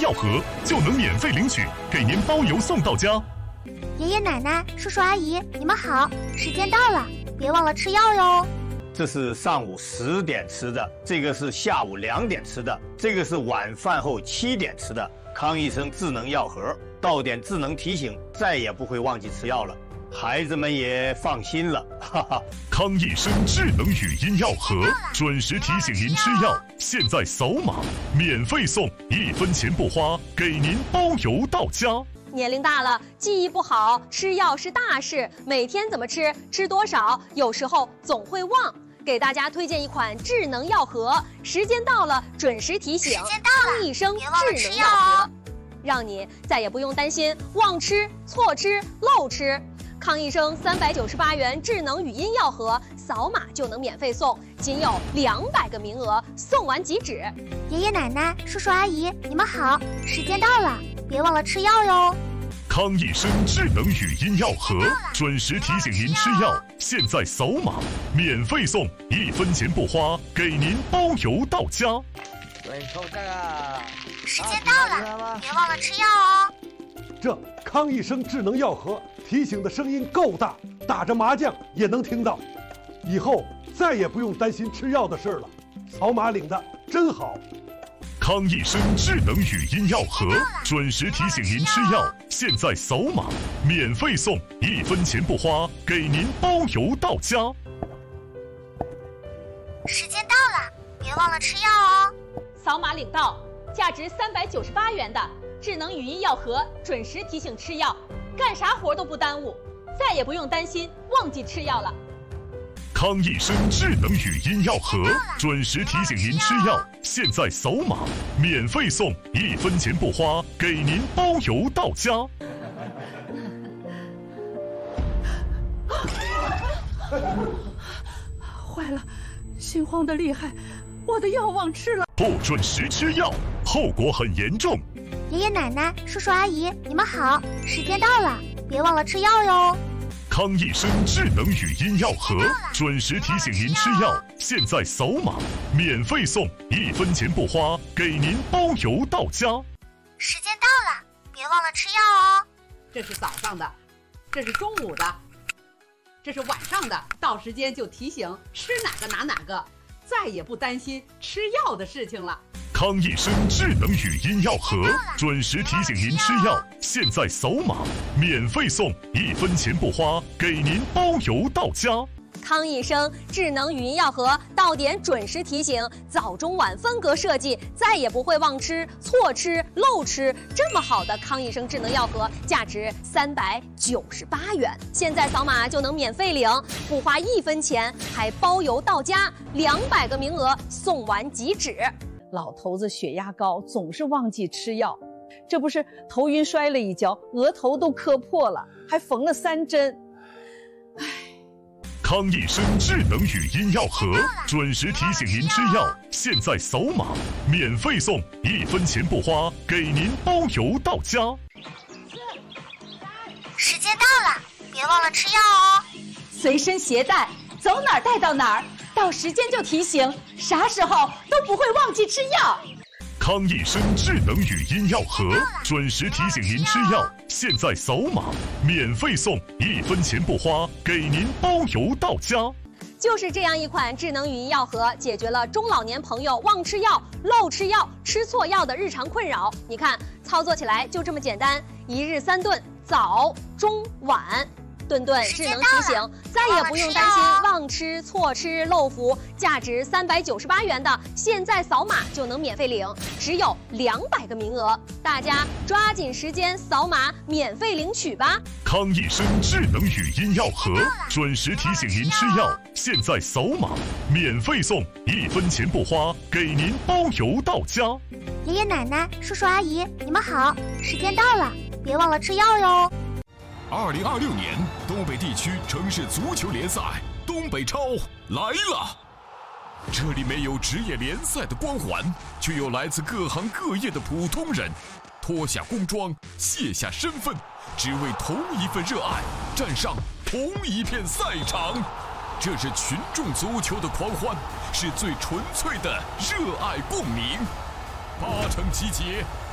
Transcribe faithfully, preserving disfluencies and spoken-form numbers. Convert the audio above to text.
药盒就能免费领取，给您包邮送到家。 爷爷奶奶、叔叔阿姨，你们好，时间到了，别忘了吃药哟。 这是上午十点吃的，这个是下午两点吃的，这个是晚饭后七点吃的。康医生智能药盒，到点智能提醒，再也不会忘记吃药了，孩子们也放心了，哈哈。 康益生智能语音药盒，准时提醒您吃药，现在扫码免费送，一分钱不花，给您包邮到家。 年龄大了，记忆不好，吃药是大事，每天怎么吃，吃多少，有时候总会忘。给大家推荐一款智能药盒，时间到了准时提醒，康益生智能药盒，让你再也不用担心忘吃、错吃、漏吃。康益生三百九十八元智能语音药盒，扫码就能免费送，仅有两百个名额，送完即止。 爷爷奶奶、叔叔阿姨，你们好，时间到了，别忘了吃药哟。 康益生智能语音药盒，准时提醒您吃药，现在扫码免费送，一分钱不花，给您包邮到家。 对，抽这个。 时间到了，别忘了吃药哦。 这康益生智能药盒提醒的声音够大，打着麻将也能听到。以后再也不用担心吃药的事了，扫码领的真好。 康益生智能语音药盒，准时提醒您吃药，现在扫码免费送，一分钱不花，给您包邮到家。 时间到了，别忘了吃药哦。 扫码领到，价值三百九十八元的智能语音药盒，准时提醒吃药，干啥活都不耽误，再也不用担心忘记吃药了。 康益生智能语音药盒，准时提醒您吃药，现在扫码免费送，一分钱不花，给您包邮到家。 坏了，心慌的厉害，我的药忘吃了。 不准时吃药，后果很严重。 爷爷奶奶、叔叔阿姨，你们好，时间到了，别忘了吃药哟。 康益生智能语音药盒，准时提醒您吃药，现在扫码免费送，一分钱不花，给您包邮到家。 时间到了，别忘了吃药哦。 这是早上的，这是中午的，这是晚上的，到时间就提醒吃哪个拿哪个，再也不担心吃药的事情了。 康益生智能语音药盒，准时提醒您吃药，现在扫码免费送，一分钱不花，给您包邮到家。 康益生智能语音药盒，到点准时提醒，早中晚分隔设计，再也不会忘吃、错吃、漏吃。这么好的康益生智能药盒，价值三百九十八元，现在扫码就能免费领，不花一分钱，还包邮到家，两百个名额，送完即止。 老头子血压高，总是忘记吃药，这不是头晕摔了一跤，额头都磕破了，还缝了三针。唉。 康益生智能语音药盒，准时提醒您吃药，现在扫码免费送，一分钱不花，给您包邮到家。 时间到了，别忘了吃药哦。 随身携带，走哪儿带到哪儿，到时间就提醒，啥时候都不会忘记吃药。 康益生智能语音药盒，准时提醒您吃药，现在扫码免费送，一分钱不花，给您包邮到家。 就是这样一款智能语音药盒，解决了中老年朋友忘吃药、漏吃药、吃错药的日常困扰。你看，操作起来就这么简单，一日三顿，早、中、晚。顿顿智能提醒，再也不用担心忘吃、错吃、漏服。价值三百九十八元的，现在扫码就能免费领，只有两百个名额，大家抓紧时间扫码免费领取吧。 康益生智能语音药盒，准时提醒您吃药，现在扫码免费送，一分钱不花，给您包邮到家。 爷爷奶奶、叔叔阿姨，你们好，时间到了，别忘了吃药哟。 二零二六年东北地区城市足球联赛东北超来了，这里没有职业联赛的光环，却有来自各行各业的普通人，脱下工装，卸下身份，只为同一份热爱，站上同一片赛场。这是群众足球的狂欢，是最纯粹的热爱共鸣。八城集结，